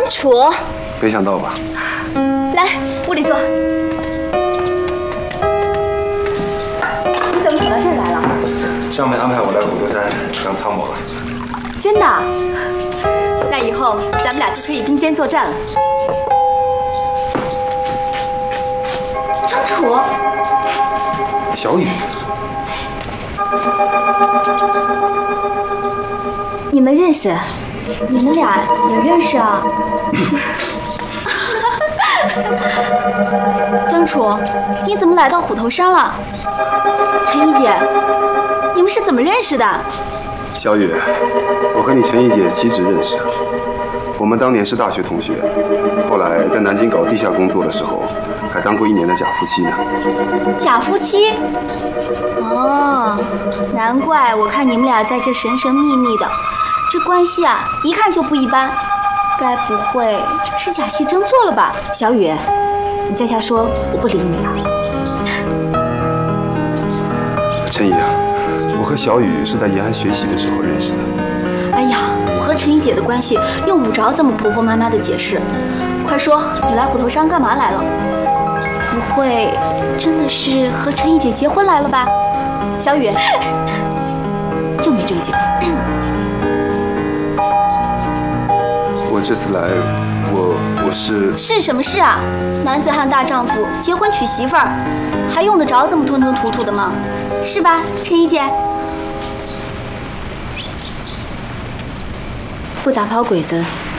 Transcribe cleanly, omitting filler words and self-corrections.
楚， 没想到吧？ 来，屋里坐。你怎么跑到这儿来了？ 上面安排我来虎头山当参谋了。 真的？那以后咱们俩就可以并肩作战了。张楚， 小雨， 你们认识？你们俩也认识啊？张楚，你怎么来到虎头山了？陈怡姐，你们是怎么认识的？ 小雨，我和你陈怡姐岂止认识，我们当年是大学同学，后来在南京搞地下工作的时候，还当过1年的假夫妻呢。 假夫妻？哦，难怪我看你们俩在这神神秘秘的，这关系啊，一看就不一般。该不会是假戏真做了吧？小雨，你再瞎说，我不理你了。 陈怡啊，我和小雨是在延安学习的时候认识的。 哎呀，我和陈怡姐的关系用不着这么婆婆妈妈的解释。快说，你来虎头山干嘛来了？不会真的是和陈怡姐结婚来了吧？小雨，又没正经。 我这次来，我是什么事啊？男子汉大丈夫，结婚娶媳妇儿，还用得着这么吞吞吐吐的吗？是吧，陈怡姐？不打跑鬼子，